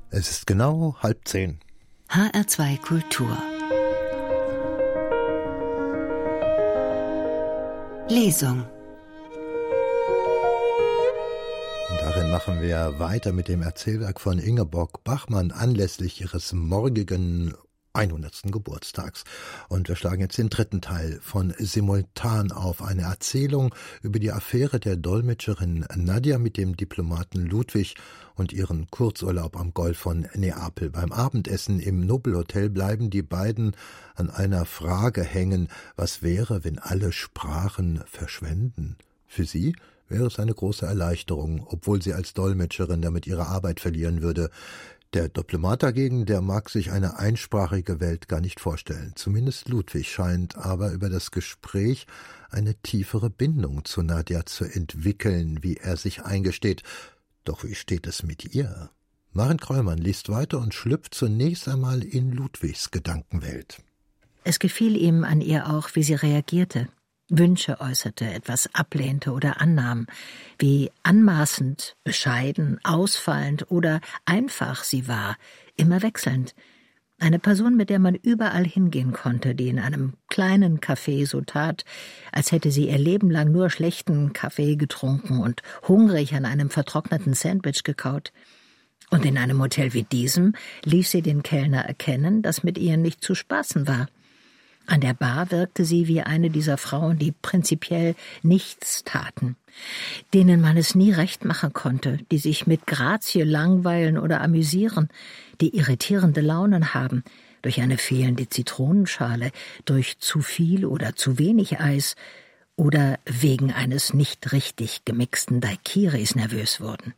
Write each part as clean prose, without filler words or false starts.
Es ist genau 9:30. HR2 Kultur. Lesung. Darin machen wir weiter mit dem Erzählwerk von Ingeborg Bachmann anlässlich ihres morgigen 100. Geburtstags. Und wir schlagen jetzt den dritten Teil von Simultan auf, eine Erzählung über die Affäre der Dolmetscherin Nadja mit dem Diplomaten Ludwig und ihren Kurzurlaub am Golf von Neapel. Beim Abendessen im Nobelhotel bleiben die beiden an einer Frage hängen: Was wäre, wenn alle Sprachen verschwenden? Für sie wäre es eine große Erleichterung, obwohl sie als Dolmetscherin damit ihre Arbeit verlieren würde. Der Diplomat dagegen, der mag sich eine einsprachige Welt gar nicht vorstellen. Zumindest Ludwig scheint aber über das Gespräch eine tiefere Bindung zu Nadja zu entwickeln, wie er sich eingesteht. Doch wie steht es mit ihr? Maren Krollmann liest weiter und schlüpft zunächst einmal in Ludwigs Gedankenwelt. Es gefiel ihm an ihr auch, wie sie reagierte. Wünsche äußerte, etwas ablehnte oder annahm, wie anmaßend, bescheiden, ausfallend oder einfach sie war, immer wechselnd. Eine Person, mit der man überall hingehen konnte, die in einem kleinen Café so tat, als hätte sie ihr Leben lang nur schlechten Kaffee getrunken und hungrig an einem vertrockneten Sandwich gekaut. Und in einem Hotel wie diesem ließ sie den Kellner erkennen, dass mit ihr nicht zu spaßen war. An der Bar wirkte sie wie eine dieser Frauen, die prinzipiell nichts taten, denen man es nie recht machen konnte, die sich mit Grazie langweilen oder amüsieren, die irritierende Launen haben, durch eine fehlende Zitronenschale, durch zu viel oder zu wenig Eis oder wegen eines nicht richtig gemixten Daiquiris nervös wurden.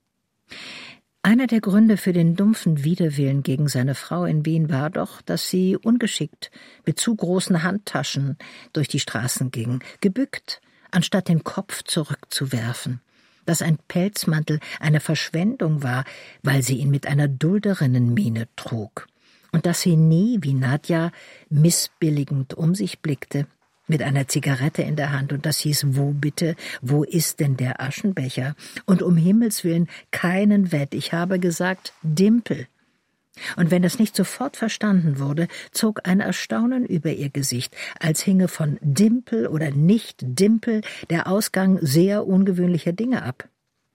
Einer der Gründe für den dumpfen Widerwillen gegen seine Frau in Wien war doch, dass sie ungeschickt, mit zu großen Handtaschen durch die Straßen ging, gebückt, anstatt den Kopf zurückzuwerfen, dass ein Pelzmantel eine Verschwendung war, weil sie ihn mit einer Dulderinnenmiene trug, und dass sie nie, wie Nadja, missbilligend um sich blickte, mit einer Zigarette in der Hand, und das hieß: Wo bitte, wo ist denn der Aschenbecher? Und um Himmels Willen keinen Wett, ich habe gesagt Dimpel. Und wenn das nicht sofort verstanden wurde, zog ein Erstaunen über ihr Gesicht, als hinge von Dimpel oder nicht Dimpel der Ausgang sehr ungewöhnlicher Dinge ab.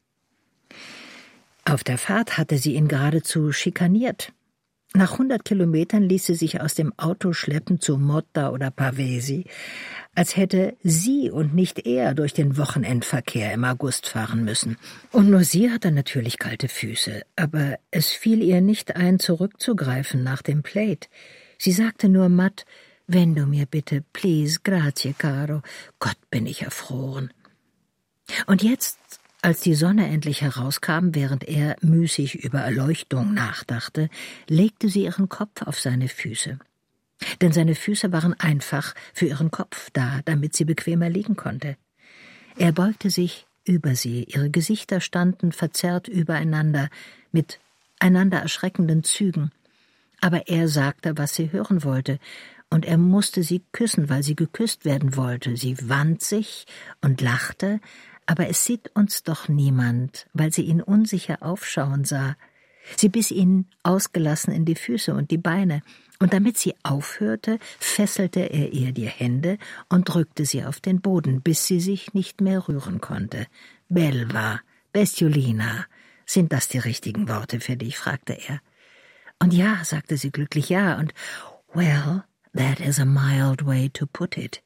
Auf der Fahrt hatte sie ihn geradezu schikaniert. Nach 100 Kilometern ließ sie sich aus dem Auto schleppen zu Motta oder Pavesi, als hätte sie und nicht er durch den Wochenendverkehr im August fahren müssen. Und nur sie hatte natürlich kalte Füße, aber es fiel ihr nicht ein, zurückzugreifen nach dem Plate. Sie sagte nur matt: Wenn du mir bitte, please, grazie, caro. Gott, bin ich erfroren. Und jetzt, als die Sonne endlich herauskam, während er müßig über Erleuchtung nachdachte, legte sie ihren Kopf auf seine Füße. Denn seine Füße waren einfach für ihren Kopf da, damit sie bequemer liegen konnte. Er beugte sich über sie, ihre Gesichter standen verzerrt übereinander, mit einander erschreckenden Zügen. Aber er sagte, was sie hören wollte, und er musste sie küssen, weil sie geküsst werden wollte. Sie wand sich und lachte, aber es sieht uns doch niemand, weil sie ihn unsicher aufschauen sah. Sie biss ihn ausgelassen in die Füße und die Beine, und damit sie aufhörte, fesselte er ihr die Hände und drückte sie auf den Boden, bis sie sich nicht mehr rühren konnte. »Belva, Bestiolina, sind das die richtigen Worte für dich?« fragte er. Und ja, sagte sie glücklich, ja, und »well, that is a mild way to put it.«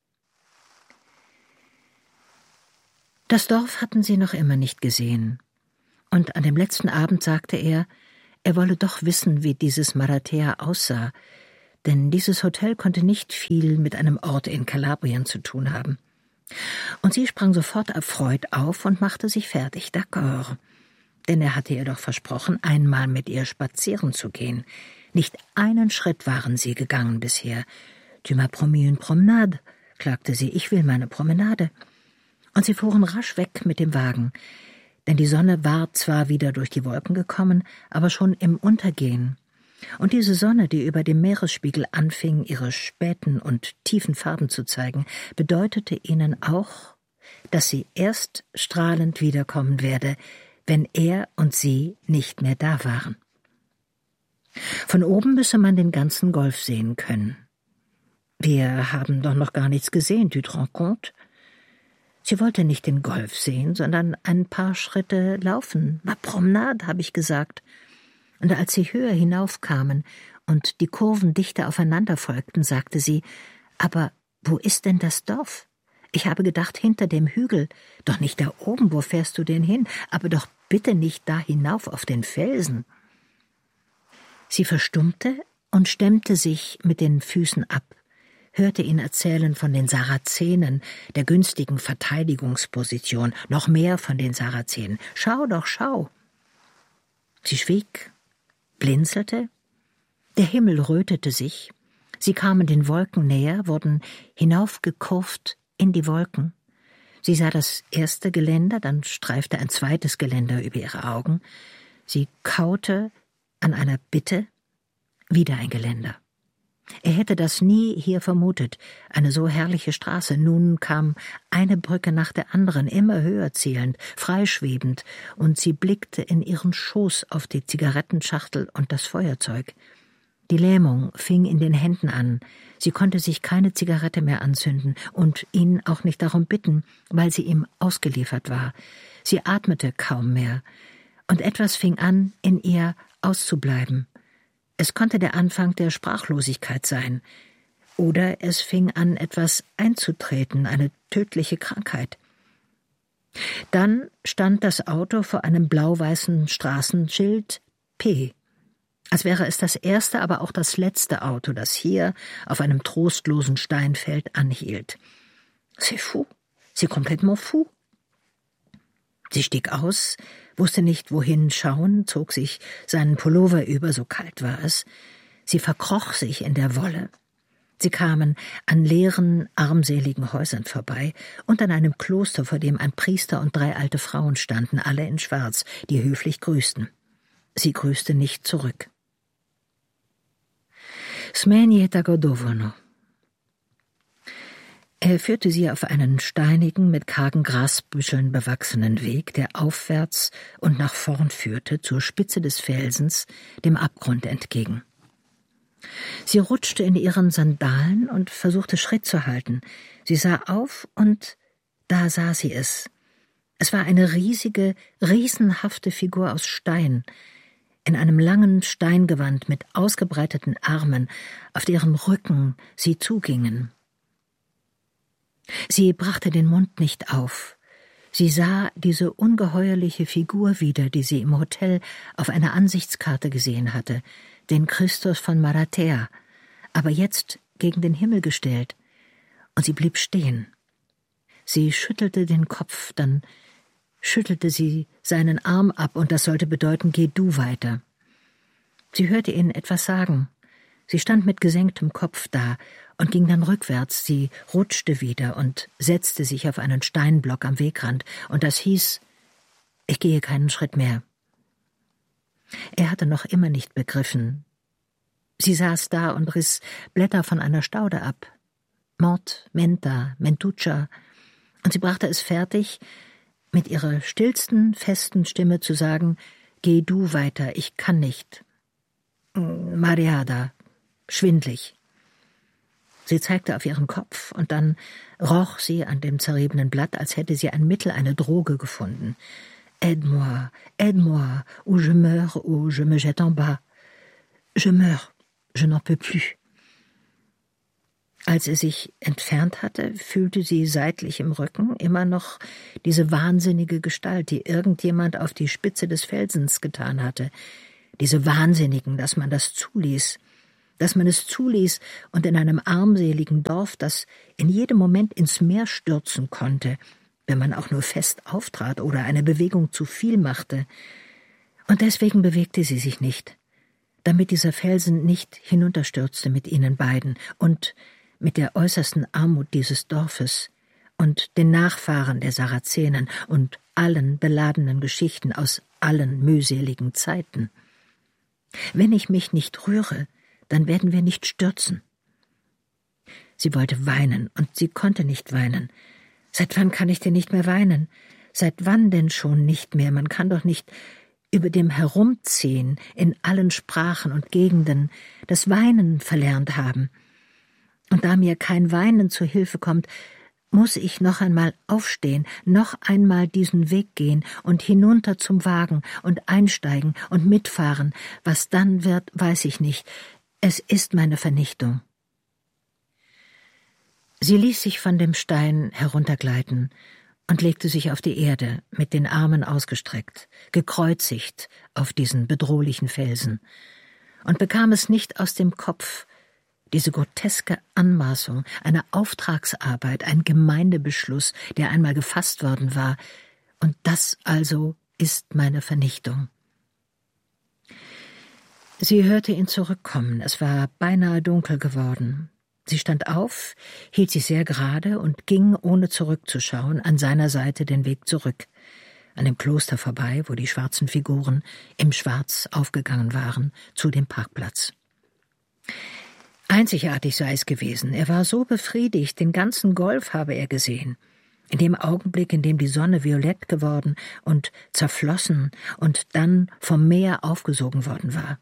Das Dorf hatten sie noch immer nicht gesehen. Und an dem letzten Abend sagte er wolle doch wissen, wie dieses Maratea aussah, denn dieses Hotel konnte nicht viel mit einem Ort in Kalabrien zu tun haben. Und sie sprang sofort erfreut auf und machte sich fertig, d'accord. Denn er hatte ihr doch versprochen, einmal mit ihr spazieren zu gehen. Nicht einen Schritt waren sie gegangen bisher. »Tu m'as promis une promenade«, klagte sie, »ich will meine Promenade.« Und sie fuhren rasch weg mit dem Wagen, denn die Sonne war zwar wieder durch die Wolken gekommen, aber schon im Untergehen. Und diese Sonne, die über dem Meeresspiegel anfing, ihre späten und tiefen Farben zu zeigen, bedeutete ihnen auch, dass sie erst strahlend wiederkommen werde, wenn er und sie nicht mehr da waren. Von oben müsse man den ganzen Golf sehen können. Wir haben doch noch gar nichts gesehen, tu te rends compte? Sie wollte nicht den Golf sehen, sondern ein paar Schritte laufen. Ma promenade, habe ich gesagt. Und als sie höher hinaufkamen und die Kurven dichter aufeinander folgten, sagte sie, aber wo ist denn das Dorf? Ich habe gedacht, hinter dem Hügel. Doch nicht da oben, wo fährst du denn hin? Aber doch bitte nicht da hinauf auf den Felsen. Sie verstummte und stemmte sich mit den Füßen ab, hörte ihn erzählen von den Sarazenen, der günstigen Verteidigungsposition, noch mehr von den Sarazenen. Schau doch, schau. Sie schwieg, blinzelte, der Himmel rötete sich, sie kamen den Wolken näher, wurden hinaufgekurvt in die Wolken. Sie sah das erste Geländer, dann streifte ein zweites Geländer über ihre Augen. Sie kaute an einer Bitte, wieder ein Geländer. Er hätte das nie hier vermutet, eine so herrliche Straße. Nun kam eine Brücke nach der anderen, immer höher zielend, freischwebend, und sie blickte in ihren Schoß auf die Zigarettenschachtel und das Feuerzeug. Die Lähmung fing in den Händen an. Sie konnte sich keine Zigarette mehr anzünden und ihn auch nicht darum bitten, weil sie ihm ausgeliefert war. Sie atmete kaum mehr, und etwas fing an, in ihr auszubleiben. Es konnte der Anfang der Sprachlosigkeit sein. Oder es fing an, etwas einzutreten, eine tödliche Krankheit. Dann stand das Auto vor einem blau-weißen Straßenschild P. Als wäre es das erste, aber auch das letzte Auto, das hier auf einem trostlosen Steinfeld anhielt. C'est fou, c'est complètement fou. Sie stieg aus, wusste nicht, wohin schauen, zog sich seinen Pullover über, so kalt war es. Sie verkroch sich in der Wolle. Sie kamen an leeren, armseligen Häusern vorbei und an einem Kloster, vor dem ein Priester und 3 alte Frauen standen, alle in Schwarz, die höflich grüßten. Sie grüßte nicht zurück. Smenjeta Godovono. Er führte sie auf einen steinigen, mit kargen Grasbüscheln bewachsenen Weg, der aufwärts und nach vorn führte, zur Spitze des Felsens, dem Abgrund entgegen. Sie rutschte in ihren Sandalen und versuchte Schritt zu halten. Sie sah auf und da sah sie es. Es war eine riesige, riesenhafte Figur aus Stein, in einem langen Steingewand mit ausgebreiteten Armen, auf deren Rücken sie zugingen. Sie brachte den Mund nicht auf. Sie sah diese ungeheuerliche Figur wieder, die sie im Hotel auf einer Ansichtskarte gesehen hatte, den Christus von Maratea, aber jetzt gegen den Himmel gestellt, und sie blieb stehen. Sie schüttelte den Kopf, dann schüttelte sie seinen Arm ab, und das sollte bedeuten, geh du weiter. Sie hörte ihn etwas sagen. Sie stand mit gesenktem Kopf da und ging dann rückwärts. Sie rutschte wieder und setzte sich auf einen Steinblock am Wegrand, und das hieß, ich gehe keinen Schritt mehr. Er hatte noch immer nicht begriffen. Sie saß da und riss Blätter von einer Staude ab. Mort, Menta, Mentuccia. Und sie brachte es fertig, mit ihrer stillsten, festen Stimme zu sagen, geh du weiter, ich kann nicht. Mareada, schwindlig. Sie zeigte auf ihren Kopf, und dann roch sie an dem zerriebenen Blatt, als hätte sie ein Mittel, eine Droge gefunden. Aide-moi, aide-moi, ou je meurs, ou je me jette en bas. Je meurs, je n'en peux plus. Als er sich entfernt hatte, fühlte sie seitlich im Rücken immer noch diese wahnsinnige Gestalt, die irgendjemand auf die Spitze des Felsens getan hatte. Diese Wahnsinnigen, dass man das zuließ, dass man es zuließ und in einem armseligen Dorf, das in jedem Moment ins Meer stürzen konnte, wenn man auch nur fest auftrat oder eine Bewegung zu viel machte. Und deswegen bewegte sie sich nicht, damit dieser Felsen nicht hinunterstürzte mit ihnen beiden und mit der äußersten Armut dieses Dorfes und den Nachfahren der Sarazenen und allen beladenen Geschichten aus allen mühseligen Zeiten. Wenn ich mich nicht rühre, dann werden wir nicht stürzen. Sie wollte weinen, und sie konnte nicht weinen. Seit wann kann ich denn nicht mehr weinen? Seit wann denn schon nicht mehr? Man kann doch nicht... über dem Herumziehen in allen Sprachen und Gegenden, das Weinen verlernt haben. Und da mir kein Weinen zu Hilfe kommt, muss ich noch einmal aufstehen, noch einmal diesen Weg gehen und hinunter zum Wagen und einsteigen und mitfahren. Was dann wird, weiß ich nicht. Es ist meine Vernichtung. Sie ließ sich von dem Stein heruntergleiten und legte sich auf die Erde, mit den Armen ausgestreckt, gekreuzigt auf diesen bedrohlichen Felsen, und bekam es nicht aus dem Kopf, diese groteske Anmaßung, eine Auftragsarbeit, ein Gemeindebeschluss, der einmal gefasst worden war, und das also ist meine Vernichtung. Sie hörte ihn zurückkommen, es war beinahe dunkel geworden. Sie stand auf, hielt sich sehr gerade und ging, ohne zurückzuschauen, an seiner Seite den Weg zurück, an dem Kloster vorbei, wo die schwarzen Figuren im Schwarz aufgegangen waren, zu dem Parkplatz. Einzigartig sei es gewesen, er war so befriedigt, den ganzen Golf habe er gesehen. In dem Augenblick, in dem die Sonne violett geworden und zerflossen und dann vom Meer aufgesogen worden war.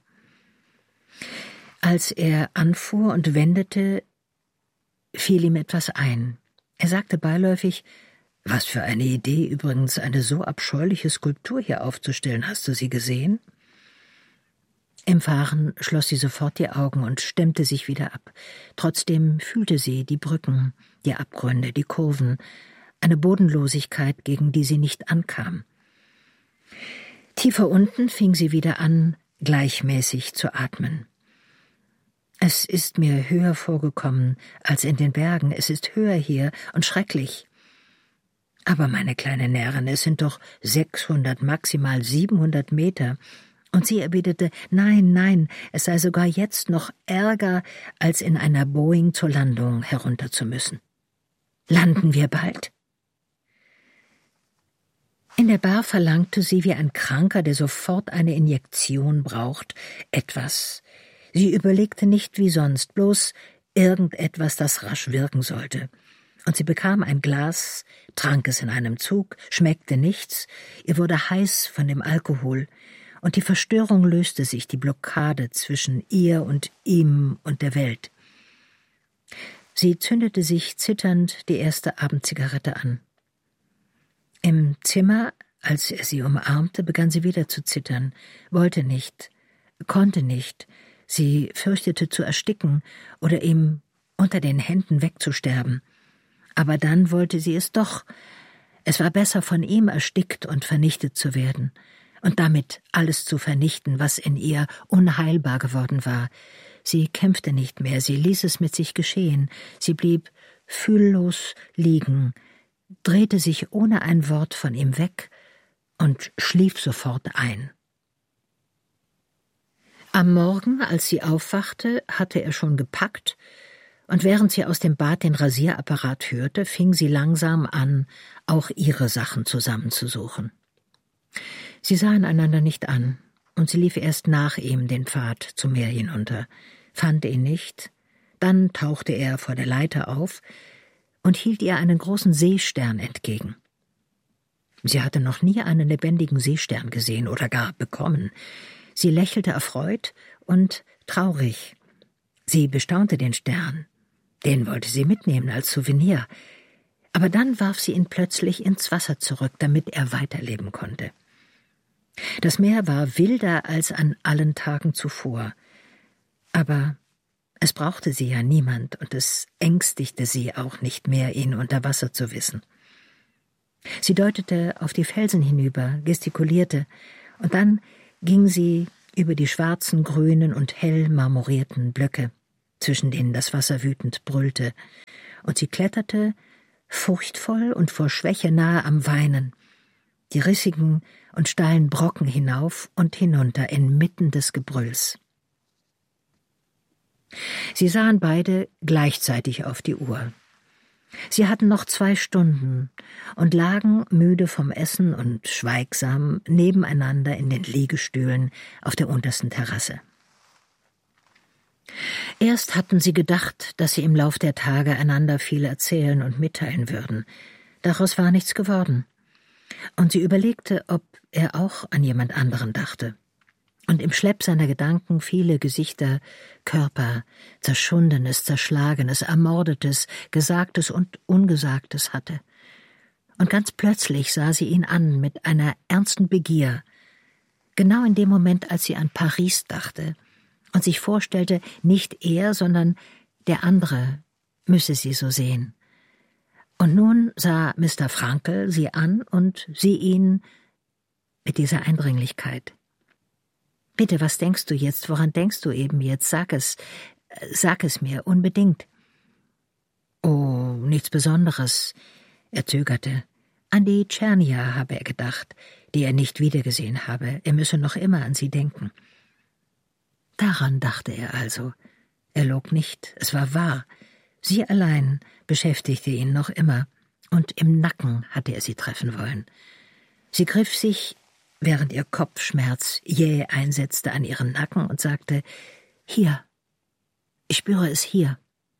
Als er anfuhr und wendete, fiel ihm etwas ein. Er sagte beiläufig: »Was für eine Idee, übrigens eine so abscheuliche Skulptur hier aufzustellen. Hast du sie gesehen?« Im Fahren schloss sie sofort die Augen und stemmte sich wieder ab. Trotzdem fühlte sie die Brücken, die Abgründe, die Kurven, eine Bodenlosigkeit, gegen die sie nicht ankam. Tiefer unten fing sie wieder an, gleichmäßig zu atmen. »Es ist mir höher vorgekommen als in den Bergen, es ist höher hier und schrecklich.« »Aber meine kleine Närrin, es sind doch 600, maximal 700 Meter.« Und sie erwiderte: »Nein, nein, es sei sogar jetzt noch ärger, als in einer Boeing zur Landung herunter zu müssen.« »Landen wir bald?« In der Bar verlangte sie wie ein Kranker, der sofort eine Injektion braucht, etwas. Sie überlegte nicht wie sonst, bloß irgendetwas, das rasch wirken sollte. Und sie bekam ein Glas, trank es in einem Zug, schmeckte nichts, ihr wurde heiß von dem Alkohol, und die Verstörung löste sich, die Blockade zwischen ihr und ihm und der Welt. Sie zündete sich zitternd die erste Abendzigarette an. Im Zimmer, als er sie umarmte, begann sie wieder zu zittern, wollte nicht, konnte nicht. Sie fürchtete zu ersticken oder ihm unter den Händen wegzusterben. Aber dann wollte sie es doch. Es war besser, von ihm erstickt und vernichtet zu werden und damit alles zu vernichten, was in ihr unheilbar geworden war. Sie kämpfte nicht mehr, sie ließ es mit sich geschehen. Sie blieb fühllos liegen, drehte sich ohne ein Wort von ihm weg und schlief sofort ein. Am Morgen, als sie aufwachte, hatte er schon gepackt, und während sie aus dem Bad den Rasierapparat führte, fing sie langsam an, auch ihre Sachen zusammenzusuchen. Sie sahen einander nicht an, und sie lief erst nach ihm den Pfad zum Meer hinunter, fand ihn nicht, dann tauchte er vor der Leiter auf und hielt ihr einen großen Seestern entgegen. Sie hatte noch nie einen lebendigen Seestern gesehen oder gar bekommen. Sie lächelte erfreut und traurig. Sie bestaunte den Stern. Den wollte sie mitnehmen als Souvenir. Aber dann warf sie ihn plötzlich ins Wasser zurück, damit er weiterleben konnte. Das Meer war wilder als an allen Tagen zuvor. Aber es brauchte sie ja niemand, und es ängstigte sie auch nicht mehr, ihn unter Wasser zu wissen. Sie deutete auf die Felsen hinüber, gestikulierte, und dann ging sie über die schwarzen, grünen und hell marmorierten Blöcke, zwischen denen das Wasser wütend brüllte, und sie kletterte, furchtvoll und vor Schwäche nahe am Weinen, die rissigen und steilen Brocken hinauf und hinunter inmitten des Gebrülls. Sie sahen beide gleichzeitig auf die Uhr. Sie hatten noch 2 Stunden und lagen, müde vom Essen und schweigsam, nebeneinander in den Liegestühlen auf der untersten Terrasse. Erst hatten sie gedacht, dass sie im Lauf der Tage einander viel erzählen und mitteilen würden. Daraus war nichts geworden. Und sie überlegte, ob er auch an jemand anderen dachte. Und im Schlepp seiner Gedanken viele Gesichter, Körper, Zerschundenes, Zerschlagenes, Ermordetes, Gesagtes und Ungesagtes hatte. Und ganz plötzlich sah sie ihn an mit einer ernsten Begier, genau in dem Moment, als sie an Paris dachte und sich vorstellte, nicht er, sondern der andere müsse sie so sehen. Und nun sah Mr. Frankl sie an und sie ihn mit dieser Eindringlichkeit. »Bitte, was denkst du jetzt? Woran denkst du eben jetzt? Sag es mir, unbedingt.« »Oh, nichts Besonderes«, er zögerte. An die Tschernia habe er gedacht, die er nicht wiedergesehen habe. Er müsse noch immer an sie denken. Daran dachte er also. Er log nicht, es war wahr. Sie allein beschäftigte ihn noch immer, und im Nacken hatte er sie treffen wollen. Sie griff sich, während ihr Kopfschmerz jäh einsetzte, an ihren Nacken und sagte, »Hier, ich spüre es hier.«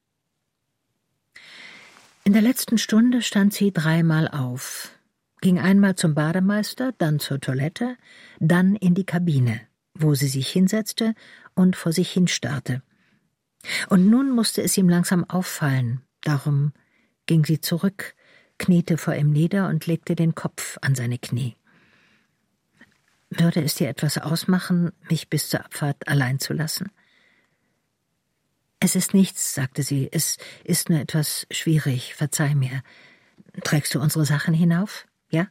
In der letzten Stunde stand sie 3-mal auf, ging einmal zum Bademeister, dann zur Toilette, dann in die Kabine, wo sie sich hinsetzte und vor sich hinstarrte. Und nun musste es ihm langsam auffallen, darum ging sie zurück, kniete vor ihm nieder und legte den Kopf an seine Knie. »Würde es dir etwas ausmachen, mich bis zur Abfahrt allein zu lassen?« »Es ist nichts«, sagte sie, »es ist nur etwas schwierig, verzeih mir. Trägst du unsere Sachen hinauf, ja?«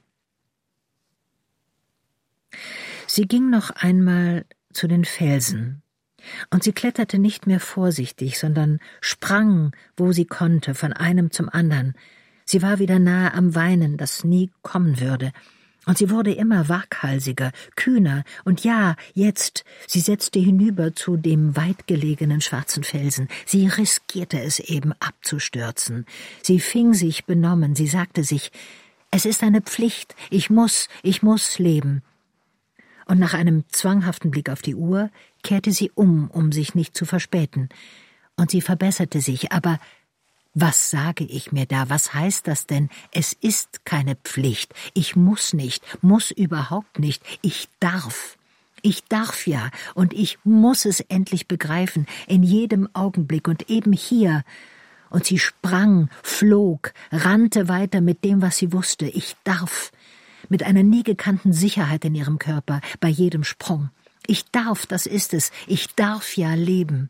Sie ging noch einmal zu den Felsen, und sie kletterte nicht mehr vorsichtig, sondern sprang, wo sie konnte, von einem zum anderen. Sie war wieder nahe am Weinen, das nie kommen würde. Und sie wurde immer waghalsiger, kühner, und ja, jetzt, sie setzte hinüber zu dem weitgelegenen schwarzen Felsen. Sie riskierte es eben abzustürzen. Sie fing sich benommen, sie sagte sich, es ist eine Pflicht, ich muss leben. Und nach einem zwanghaften Blick auf die Uhr kehrte sie um sich nicht zu verspäten. Und sie verbesserte sich, aber was sage ich mir da? Was heißt das denn? Es ist keine Pflicht. Ich muss nicht, muss überhaupt nicht. Ich darf. Ich darf ja, und ich muss es endlich begreifen, in jedem Augenblick und eben hier. Und sie sprang, flog, rannte weiter mit dem, was sie wusste. Ich darf. Mit einer nie gekannten Sicherheit in ihrem Körper, bei jedem Sprung. Ich darf, das ist es. Ich darf ja leben.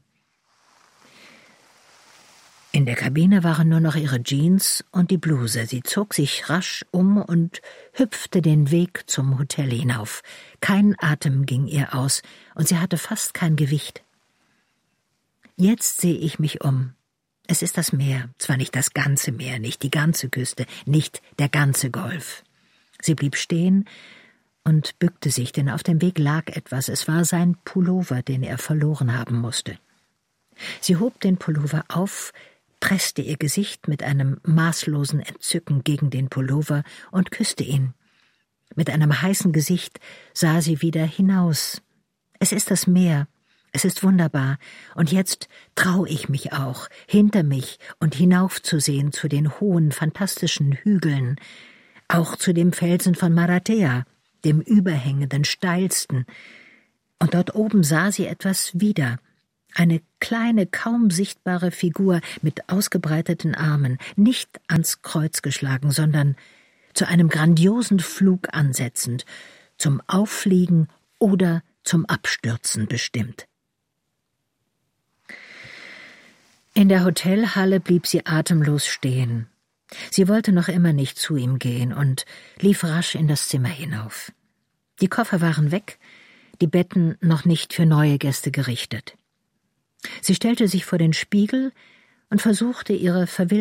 In der Kabine waren nur noch ihre Jeans und die Bluse. Sie zog sich rasch um und hüpfte den Weg zum Hotel hinauf. Kein Atem ging ihr aus, und sie hatte fast kein Gewicht. Jetzt sehe ich mich um. Es ist das Meer, zwar nicht das ganze Meer, nicht die ganze Küste, nicht der ganze Golf. Sie blieb stehen und bückte sich, denn auf dem Weg lag etwas. Es war sein Pullover, den er verloren haben musste. Sie hob den Pullover auf, presste ihr Gesicht mit einem maßlosen Entzücken gegen den Pullover und küsste ihn. Mit einem heißen Gesicht sah sie wieder hinaus. Es ist das Meer, es ist wunderbar, und jetzt trau ich mich auch, hinter mich und hinaufzusehen zu den hohen, fantastischen Hügeln, auch zu dem Felsen von Maratea, dem überhängenden, steilsten. Und dort oben sah sie etwas wieder, eine kleine, kaum sichtbare Figur mit ausgebreiteten Armen, nicht ans Kreuz geschlagen, sondern zu einem grandiosen Flug ansetzend, zum Auffliegen oder zum Abstürzen bestimmt. In der Hotelhalle blieb sie atemlos stehen. Sie wollte noch immer nicht zu ihm gehen und lief rasch in das Zimmer hinauf. Die Koffer waren weg, die Betten noch nicht für neue Gäste gerichtet. Sie stellte sich vor den Spiegel und versuchte, ihre